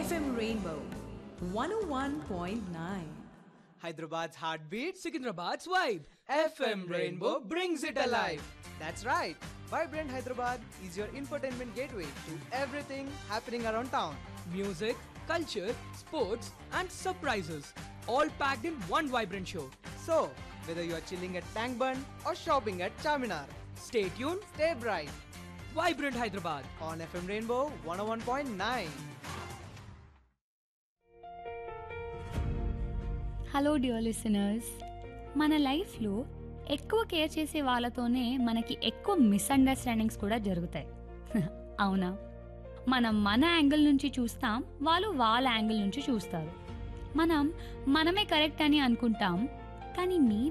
FM Rainbow 101.9. Hyderabad's heartbeat, Secunderabad's vibe. FM Rainbow brings it alive. That's right. Vibrant Hyderabad is your infotainment gateway to everything happening around town. Music, culture, sports, and surprises. All packed in one vibrant show. So, whether you are chilling at Tank Bund or shopping at Charminar, Stay tuned. stay bright Vibrant Hyderabad. on FM Rainbow 101.9. Hello dear listeners, మన లైఫ్లో ఎక్కువ care చేసే వాళ్ళతోనే మనకి ఎక్కువ misunderstandings కూడా జరుగుతాయి. అవునా? మనం మన యాంగిల్ నుంచి చూస్తాం, వాళ్ళు వాళ్ళ యాంగిల్ నుంచి చూస్తారు. మనమే కరెక్ట్ అని అనుకుంటాం, కానీ మీ